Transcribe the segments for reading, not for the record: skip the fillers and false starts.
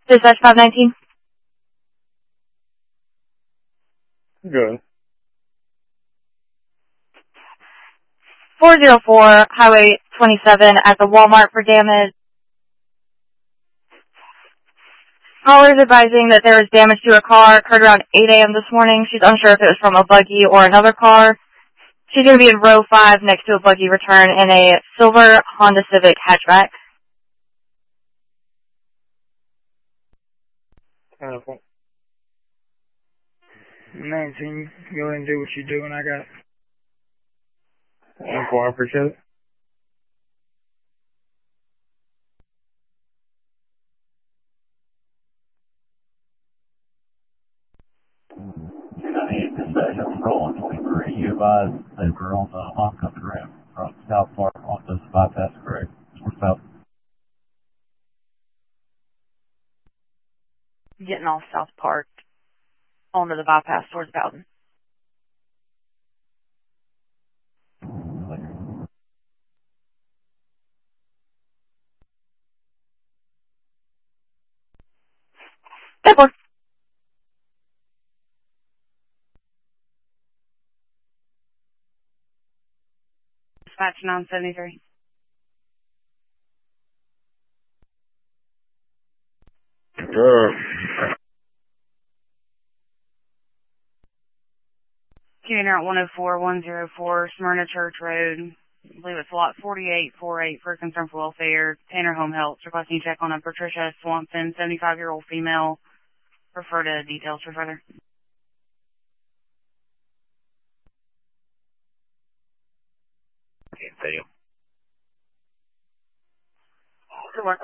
Dispatch 519. Good. 404 Highway 27 at the Walmart for damage. Caller is advising that there was damage to a car. Occurred around 8 a.m. this morning. She's unsure if it was from a buggy or another car. She's going to be in row 5 next to a buggy return in a silver Honda Civic hatchback. Wonderful. 19, go ahead and do what you do, and I got 1-4, I appreciate it. You advise they were on the oncoming ramp from South Park onto the bypass, correct? Or south? Getting off South Park onto the bypass towards Bowden. Airport. Dispatch 973. Commuter at 104-104 Smyrna Church Road. I believe it's lot 4848 for Concern for Welfare. Tanner Home Health requesting you check on a Patricia Swampton, 75-year-old female. Refer to details for further. Can't tell you. Good work.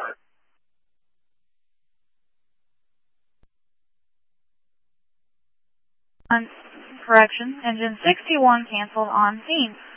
Correction, engine 61 canceled on scene.